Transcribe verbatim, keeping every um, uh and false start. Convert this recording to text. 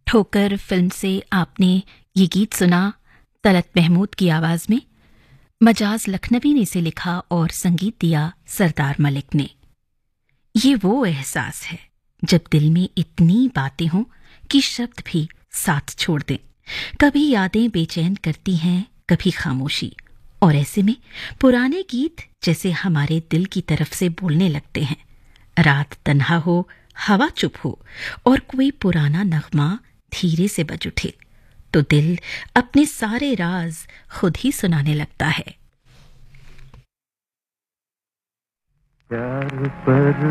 ठोकर फिल्म से आपने ये गीत सुना तलत महमूद की आवाज में। मजाज लखनवी ने इसे लिखा और संगीत दिया सरदार मलिक ने। ये वो एहसास है जब दिल में इतनी बातें हों कि शब्द भी साथ छोड़ दें। कभी यादें बेचैन करती हैं, कभी खामोशी, और ऐसे में पुराने गीत जैसे हमारे दिल की तरफ से बोलने लगते हैं। रात तन्हा हो, हवा चुप हो और कोई पुराना नगमा धीरे से बज उठे तो दिल अपने सारे राज खुद ही सुनाने लगता है। प्यार पर